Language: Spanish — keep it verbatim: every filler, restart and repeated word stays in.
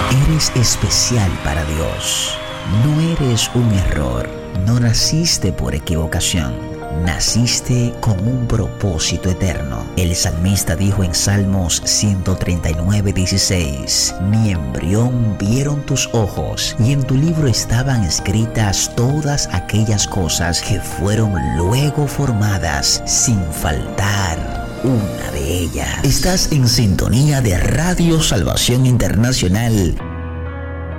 Eres especial para Dios. No eres un error. No naciste por equivocación. Naciste con un propósito eterno. El salmista dijo en Salmos ciento treinta y nueve, dieciséis: Mi embrión vieron tus ojos, y en tu libro estaban escritas todas aquellas cosas que fueron luego formadas, sin faltar una de ellas. Estás en sintonía de Radio Salvación Internacional.